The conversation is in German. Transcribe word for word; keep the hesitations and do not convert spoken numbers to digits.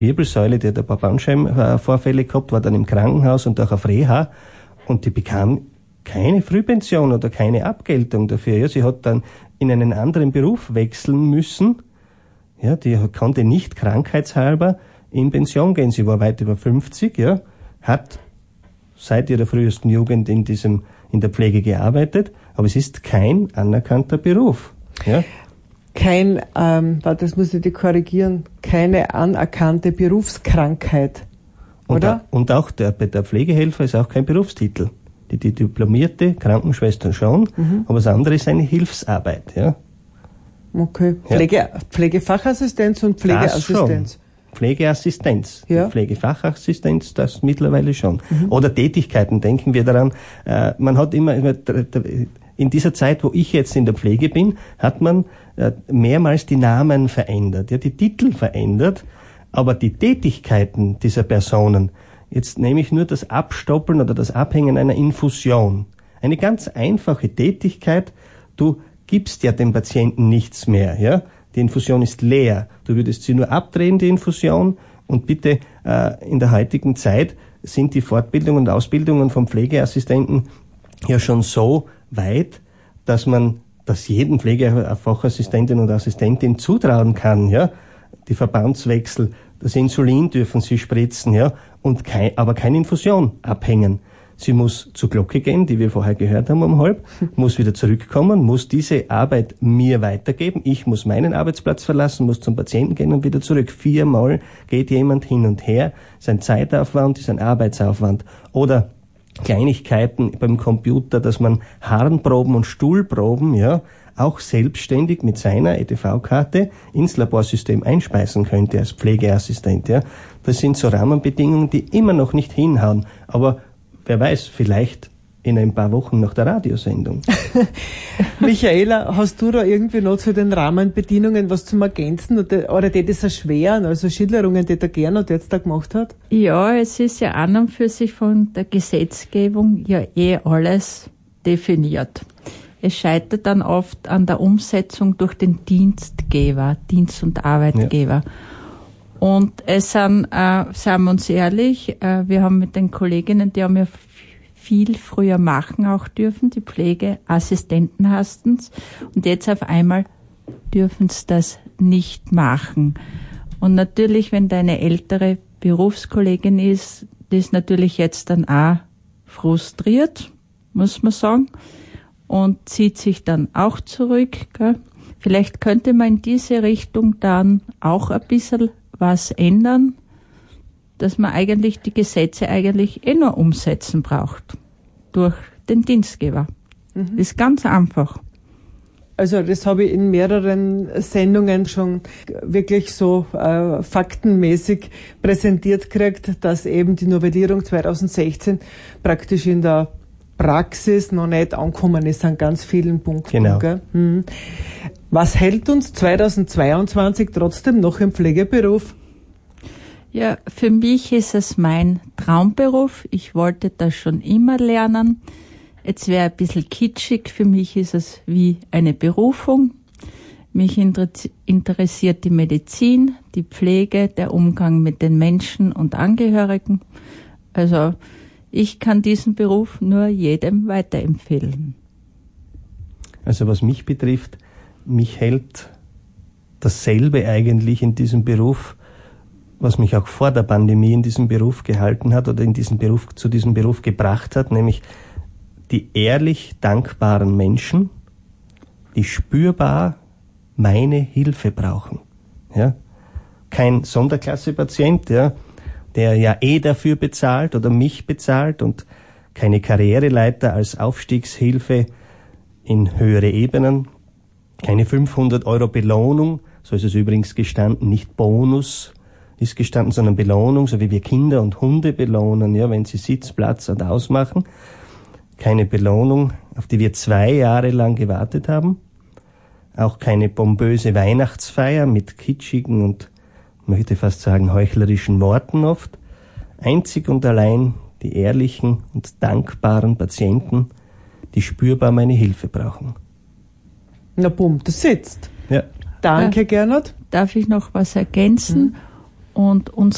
Wirbelsäule, die hat ein paar Bandscheibenvorfälle gehabt, war dann im Krankenhaus und auch auf Reha und die bekam keine Frühpension oder keine Abgeltung dafür. Ja, sie hat dann in einen anderen Beruf wechseln müssen. Ja, die konnte nicht krankheitshalber in Pension gehen. Sie war weit über fünfzig, ja, hat seit ihrer frühesten Jugend in diesem, in der Pflege gearbeitet, aber es ist kein anerkannter Beruf. Ja. Kein, ähm, das muss ich dir korrigieren, keine anerkannte Berufskrankheit, oder? Und, und auch der, der Pflegehelfer ist auch kein Berufstitel. Die, die diplomierte Krankenschwester schon, mhm. aber das andere ist eine Hilfsarbeit, ja. Okay. Pflege, ja. Pflegefachassistenz und Pflegeassistenz. Pflegeassistenz. Ja. Pflegefachassistenz, das mittlerweile schon. Mhm. Oder Tätigkeiten, denken wir daran. Äh, man hat immer, in dieser Zeit, wo ich jetzt in der Pflege bin, hat man äh, mehrmals die Namen verändert, ja, die Titel verändert, aber die Tätigkeiten dieser Personen, jetzt nehme ich nur das Abstoppeln oder das Abhängen einer Infusion. Eine ganz einfache Tätigkeit, du gibst ja dem Patienten nichts mehr, ja. Die Infusion ist leer. Du würdest sie nur abdrehen, die Infusion. Und bitte, äh, in der heutigen Zeit sind die Fortbildungen und Ausbildungen von Pflegeassistenten ja schon so weit, dass man das jedem Pflegefachassistentin und Assistentin zutrauen kann, ja. Die Verbandswechsel, das Insulin dürfen sie spritzen, ja. Und kein, aber keine Infusion abhängen. Sie muss zur Glocke gehen, die wir vorher gehört haben um halb, muss wieder zurückkommen, muss diese Arbeit mir weitergeben. Ich muss meinen Arbeitsplatz verlassen, muss zum Patienten gehen und wieder zurück. Viermal geht jemand hin und her. Ist ein Zeitaufwand, ist ein Arbeitsaufwand. Oder Kleinigkeiten beim Computer, dass man Harnproben und Stuhlproben, ja, auch selbstständig mit seiner E D V-Karte ins Laborsystem einspeisen könnte als Pflegeassistent, ja. Das sind so Rahmenbedingungen, die immer noch nicht hinhauen. Aber wer weiß, vielleicht in ein paar Wochen nach der Radiosendung. Michaela, hast du da irgendwie noch zu den Rahmenbedingungen was zum Ergänzen oder, oder die das erschweren, also Schilderungen, die der Gernot jetzt da gemacht hat? Ja, es ist ja an und für sich von der Gesetzgebung ja eh alles definiert. Es scheitert dann oft an der Umsetzung durch den Dienstgeber, Dienst- und Arbeitgeber. Ja. Und es sind, äh, sagen wir uns ehrlich, äh, wir haben mit den Kolleginnen, die haben ja viel früher machen auch dürfen, die Pflegeassistenten hasten's. Und jetzt auf einmal dürfen sie das nicht machen. Und natürlich, wenn da eine ältere Berufskollegin ist, die ist natürlich jetzt dann auch frustriert, muss man sagen, und zieht sich dann auch zurück. Gell? Vielleicht könnte man in diese Richtung dann auch ein bisschen was ändern, dass man eigentlich die Gesetze eigentlich eh nur umsetzen braucht. Durch den Dienstgeber. Mhm. Das ist ganz einfach. Also das habe ich in mehreren Sendungen schon wirklich so äh, faktenmäßig präsentiert gekriegt, dass eben die Novellierung zweitausendsechzehn praktisch in der Praxis noch nicht angekommen ist an ganz vielen Punkten. Genau. Gell? Hm. Was hält uns zweitausendzweiundzwanzig trotzdem noch im Pflegeberuf? Ja, für mich ist es mein Traumberuf. Ich wollte das schon immer lernen. Jetzt wäre ein bisschen kitschig. Für mich ist es wie eine Berufung. Mich interessiert die Medizin, die Pflege, der Umgang mit den Menschen und Angehörigen. Also ich kann diesen Beruf nur jedem weiterempfehlen. Also was mich betrifft, mich hält dasselbe eigentlich in diesem Beruf, was mich auch vor der Pandemie in diesem Beruf gehalten hat oder in diesem Beruf, zu diesem Beruf gebracht hat, nämlich die ehrlich dankbaren Menschen, die spürbar meine Hilfe brauchen. Ja? Kein Sonderklasse-Patient, ja, der ja eh dafür bezahlt oder mich bezahlt und keine Karriereleiter als Aufstiegshilfe in höhere Ebenen, keine fünfhundert Euro Belohnung, so ist es übrigens gestanden, nicht Bonus ist gestanden, sondern Belohnung, so wie wir Kinder und Hunde belohnen, ja, wenn sie Sitz, Platz und ausmachen. Keine Belohnung, auf die wir zwei Jahre lang gewartet haben. Auch keine pompöse Weihnachtsfeier mit kitschigen und, möchte fast sagen, heuchlerischen Worten oft. Einzig und allein die ehrlichen und dankbaren Patienten, die spürbar meine Hilfe brauchen. Na bumm, das sitzt. Ja. Danke, Gernot. Darf ich noch was ergänzen? Mhm. Und unsere